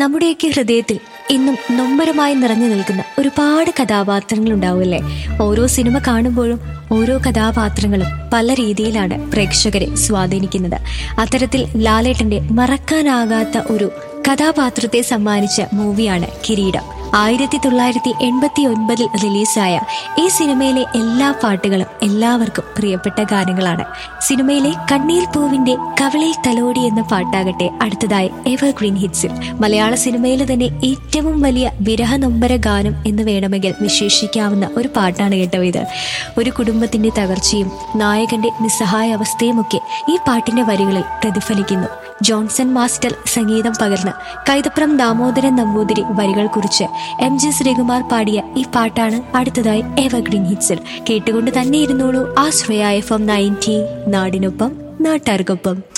നമ്മുടെയൊക്കെ ഹൃദയത്തിൽ ഇന്നും നൊമ്പരമായി നിറഞ്ഞു നിൽക്കുന്ന ഒരുപാട് കഥാപാത്രങ്ങൾ ഉണ്ടാവുമല്ലേ? ഓരോ സിനിമ കാണുമ്പോഴും ഓരോ കഥാപാത്രങ്ങളും പല രീതിയിലാണ് പ്രേക്ഷകരെ സ്വാധീനിക്കുന്നത്. അത്തരത്തിൽ ലാലേട്ടന്റെ മറക്കാനാകാത്ത ഒരു കഥാപാത്രത്തെ സമ്മാനിച്ച മൂവിയാണ് കിരീടം. 1989 റിലീസായ ഈ സിനിമയിലെ എല്ലാ പാട്ടുകളും എല്ലാവർക്കും പ്രിയപ്പെട്ട ഗാനങ്ങളാണ്. സിനിമയിലെ കണ്ണീർ പൂവിന്റെ കവളിൽ തലോടി എന്ന പാട്ടാകട്ടെ അടുത്തതായി എവർഗ്രീൻ ഹിറ്റ്സിൽ. മലയാള സിനിമയിലെ തന്നെ ഏറ്റവും വലിയ വിരഹനൊമ്പര ഗാനം എന്ന് വേണമെങ്കിൽ വിശേഷിക്കാവുന്ന ഒരു പാട്ടാണ് കേട്ടോ ഇത്. ഒരു കുടുംബത്തിന്റെ തകർച്ചയും നായകന്റെ നിസ്സഹായ അവസ്ഥയുമൊക്കെ ഈ പാട്ടിന്റെ വരികളിൽ പ്രതിഫലിക്കുന്നു. ജോൺസൺ മാസ്റ്റർ സംഗീതം പകർന്ന് കൈതപ്രം ദാമോദരൻ നമ്പൂതിരി വരികൾ കുറിച്ച് MG ശ്രീകുമാർ പാടിയ ഈ പാട്ടാണ് അടുത്തതായി എവർഗ്രീൻ ഹിറ്റ്സിൽ. കേട്ടുകൊണ്ട് തന്നെ ഇരുന്നോളൂ. ആശ്രയ FM 90 നാടിനൊപ്പം നാട്ടാർക്കൊപ്പം.